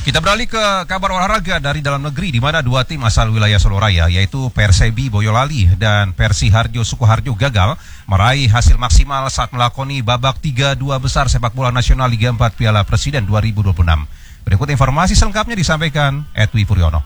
Kita beralih ke kabar olahraga dari dalam negeri, di mana dua tim asal wilayah Solo Raya, yaitu Persebi Boyolali dan Persiharjo Sukoharjo gagal meraih hasil maksimal saat melakoni babak 3-2 besar sepak bola nasional Liga 4 Piala Presiden 2026. Berikut informasi selengkapnya disampaikan Edwi Puryono.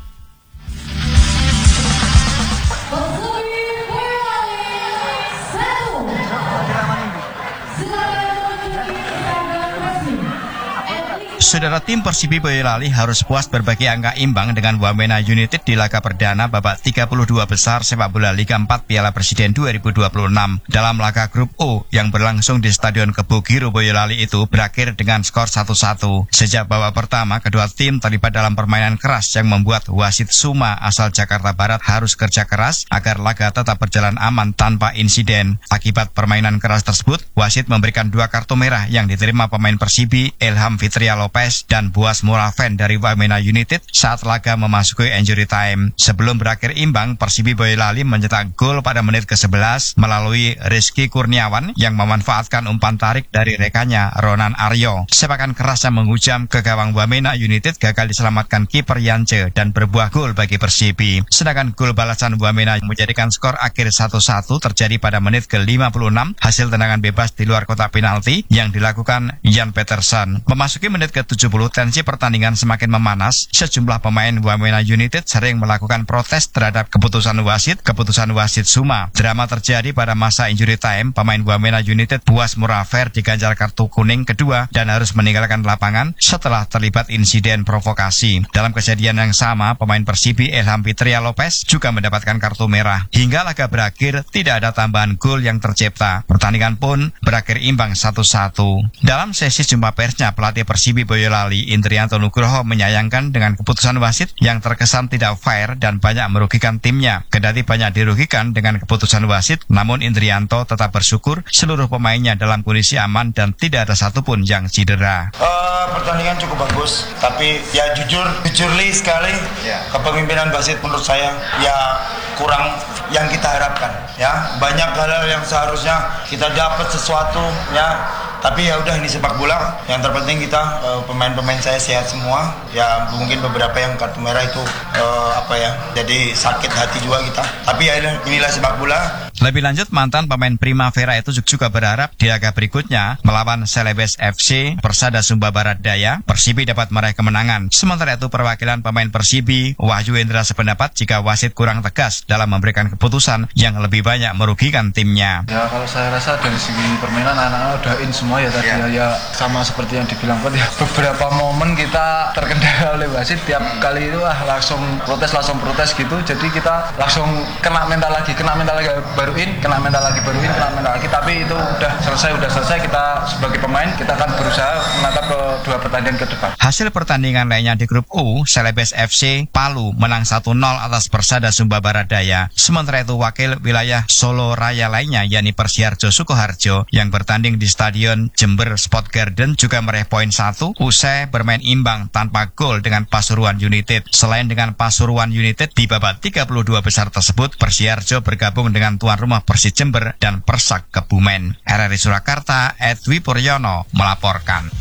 Saudara, tim Persibi Boyolali harus puas berbagi angka imbang dengan Wamena United di laga perdana babak 32 besar sepak bola Liga 4 Piala Presiden 2026. Dalam laga grup O yang berlangsung di Stadion Kebogiro Boyolali itu berakhir dengan skor 1-1. Sejak babak pertama, kedua tim terlibat dalam permainan keras yang membuat wasit Suma asal Jakarta Barat harus kerja keras agar laga tetap berjalan aman tanpa insiden. Akibat permainan keras tersebut, wasit memberikan 2 kartu merah yang diterima pemain Persibi, Ilham Fitria Lopez dan Buas Murafen dari Wamena United saat laga memasuki injury time. Sebelum berakhir imbang, Persibi Boyolali mencetak gol pada menit ke-11 melalui Rizky Kurniawan yang memanfaatkan umpan tarik dari rekannya Ronan Aryo. Sepakan keras yang menghujam ke gawang Wamena United gagal diselamatkan kiper Yance dan berbuah gol bagi Persibi. Sedangkan gol balasan Wamena menjadikan skor akhir 1-1 terjadi pada menit ke-56 hasil tendangan bebas di luar kotak penalti yang dilakukan Jan Petersen. Memasuki menit ke-70, tensi pertandingan semakin memanas. Sejumlah pemain Wamena United sering melakukan protes terhadap keputusan wasit Suma. Drama terjadi pada masa injury time. Pemain Wamena United Buas Murafer diganjar kartu kuning kedua dan harus meninggalkan lapangan setelah terlibat insiden provokasi. Dalam kejadian yang sama, pemain Persibi Ilham Fitria Lopez juga mendapatkan kartu merah. Hingga laga berakhir, tidak ada tambahan gol yang tercipta. Pertandingan pun berakhir imbang 1-1. Dalam sesi jumpa persnya, pelatih Persibi Boyolali Indrianto Nugroho menyayangkan dengan keputusan wasit yang terkesan tidak fair dan banyak merugikan timnya. Kendati banyak dirugikan dengan keputusan wasit, namun Indrianto tetap bersyukur seluruh pemainnya dalam kondisi aman dan tidak ada satupun yang cedera. Pertandingan cukup bagus, tapi ya jujurly sekali kepemimpinan wasit menurut saya ya kurang yang kita harapkan. Ya banyak hal yang seharusnya kita dapat sesuatu ya. Tapi ya udah, ini sepak bola. Yang terpenting kita pemain-pemain saya sehat semua. Ya mungkin beberapa yang kartu merah itu jadi sakit hati juga kita. Tapi ya inilah sepak bola. Lebih lanjut, mantan pemain Primavera itu juga berharap di laga berikutnya melawan Celebes FC Persada Sumba Barat Daya, Persibi dapat meraih kemenangan. Sementara itu, perwakilan pemain Persibi Wahyu Indra sependapat jika wasit kurang tegas dalam memberikan keputusan yang lebih banyak merugikan timnya. Ya kalau saya rasa dari segi permainan anak-anak udah in semua ya tadi ya sama seperti yang dibilang ya. Beberapa momen kita terkendala oleh wasit, tiap kali itu langsung protes gitu. Jadi kita langsung kena mental lagi baru in, kena mental lagi. Tapi itu udah selesai. Kita sebagai pemain kita akan berusaha menatap ke 2 pertandingan ke depan. Hasil pertandingan lainnya di grup U, Celebes FC Palu menang 1-0 atas Persada Sumba Barat Daya. Sementara itu, wakil wilayah Solo Raya lainnya yakni Persiharjo Sukoharjo yang bertanding di Stadion Jember Sport Garden juga meraih poin 1 usai bermain imbang tanpa gol dengan Pasuruan United. Selain dengan Pasuruan United di babak 32 besar tersebut, Persiharjo bergabung dengan tuan rumah Persis Jember dan Persak Kebumen. RRI Surakarta, Edwi Puryono melaporkan.